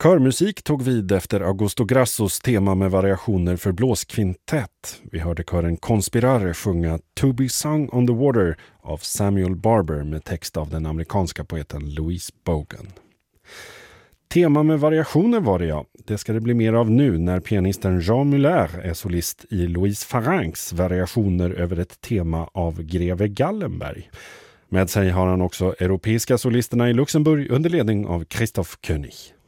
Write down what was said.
Körmusik tog vid efter Augusto Grassos tema med variationer för blåskvintett. Vi hörde kören Conspirare sjunga To Be Sung on the Water av Samuel Barber med text av den amerikanska poeten Louise Bogan. Tema med variationer var det, ja. Det ska det bli mer av nu när pianisten Jean Muller är solist i Louise Farangs variationer över ett tema av greve Gallenberg. Med sig har han också europeiska solisterna i Luxemburg under ledning av Christoph König.